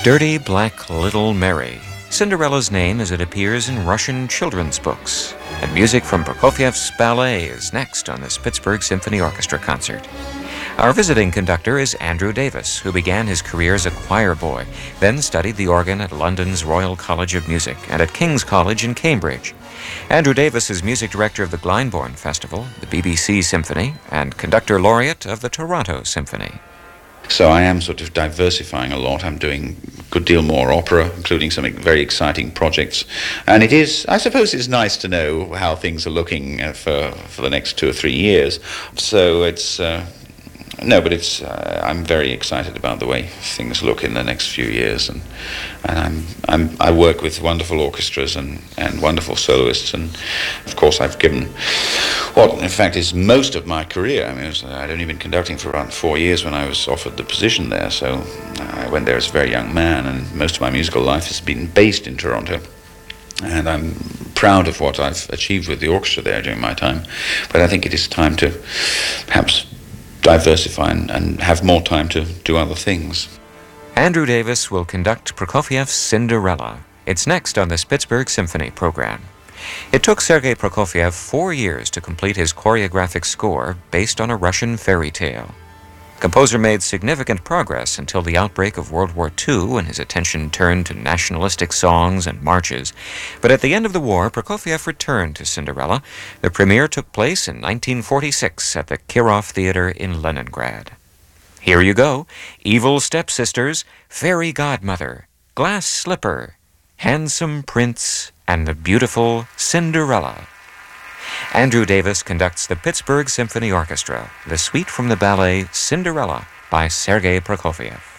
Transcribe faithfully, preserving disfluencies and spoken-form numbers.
Dirty Black Little Mary, Cinderella's name as it appears in Russian children's books. And music from Prokofiev's ballet is next on this Pittsburgh Symphony Orchestra concert. Our visiting conductor is Andrew Davis, who began his career as a choir boy, then studied the organ at London's Royal College of Music and at King's College in Cambridge. Andrew Davis is music director of the Glyndebourne Festival, the B B C Symphony, and conductor laureate of the Toronto Symphony. So I am sort of diversifying a lot. I'm doing a good deal more opera, including some very exciting projects. And it is, I suppose it's nice to know how things are looking uh, for, for the next two or three years. So it's... Uh, No, but it's. Uh, I'm very excited about the way things look in the next few years, and and I'm I'm I work with wonderful orchestras and, and wonderful soloists, and of course I've given what in fact is most of my career. I mean, it was, I'd only been conducting for around four years when I was offered the position there. So I went there as a very young man, and most of my musical life has been based in Toronto. And I'm proud of what I've achieved with the orchestra there during my time. But I think it is time to perhaps diversify and, and have more time to do other things. Andrew Davis will conduct Prokofiev's Cinderella. It's next on this Pittsburgh Symphony program. It took Sergei Prokofiev four years to complete his choreographic score based on a Russian fairy tale. The composer made significant progress until the outbreak of World War Two, when his attention turned to nationalistic songs and marches. But at the end of the war, Prokofiev returned to Cinderella. The premiere took place in nineteen forty-six at the Kirov Theater in Leningrad. Here you go: Evil Stepsisters, Fairy Godmother, Glass Slipper, Handsome Prince, and the Beautiful Cinderella. Andrew Davis conducts the Pittsburgh Symphony Orchestra, the suite from the ballet Cinderella by Sergei Prokofiev.